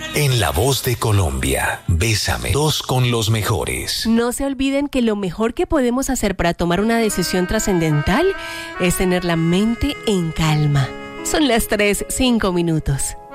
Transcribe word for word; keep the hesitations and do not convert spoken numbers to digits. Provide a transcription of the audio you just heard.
En La Voz de Colombia, Bésame, dos con los mejores. No se olviden que lo mejor que podemos hacer para tomar una decisión trascendental es tener la mente en calma. Son las tres, cinco minutos.